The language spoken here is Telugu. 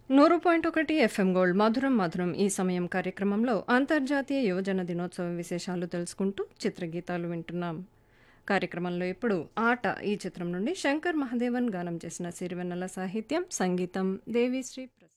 100.1 ఎఫ్ఎం గోల్డ్ మధురం మధురం ఈ సమయం కార్యక్రమంలో అంతర్జాతీయ యువజన దినోత్సవం విశేషాలు తెలుసుకుంటూ చిత్రగీతాలు వింటున్నాం. కార్యక్రమంలో ఇప్పుడు ఆట ఈ చిత్రం నుండి శంకర్ మహదేవన్ గానం చేసిన సిరివెన్నెల సాహిత్యం, సంగీతం దేవిశ్రీ ప్రసాద్.